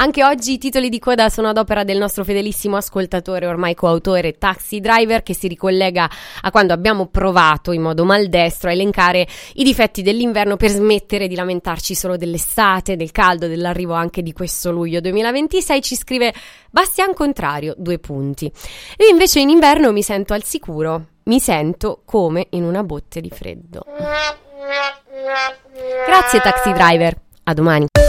Anche oggi i titoli di coda sono ad opera del nostro fedelissimo ascoltatore, ormai coautore Taxi Driver, che si ricollega a quando abbiamo provato in modo maldestro a elencare i difetti dell'inverno per smettere di lamentarci solo dell'estate, del caldo, dell'arrivo anche di questo luglio 2026. Ci scrive Bastian Contrario, 2 punti. Io invece in inverno mi sento al sicuro, mi sento come in una botte di freddo. Grazie Taxi Driver, a domani.